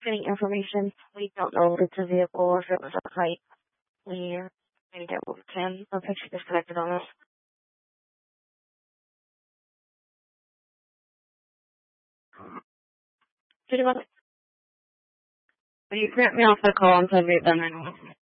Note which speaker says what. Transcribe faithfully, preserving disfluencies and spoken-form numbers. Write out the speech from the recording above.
Speaker 1: getting information. We don't know if it's a vehicle or if it was a fight. We are going to get what we can. The picture disconnected on us. Did you want to, will you grant me off the call until I read them anyway?